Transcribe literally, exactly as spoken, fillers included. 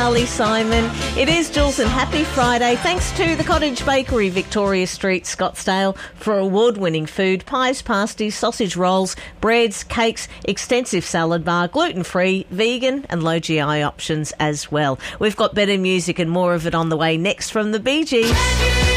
Carly Simon. It is Jules and happy Friday. Thanks to the Cottage Bakery, Victoria Street, Scottsdale, for award-winning food, pies, pasties, sausage rolls, breads, cakes, extensive salad bar, gluten-free, vegan and low G I options as well. We've got better music and more of it on the way next from the Bee Gees.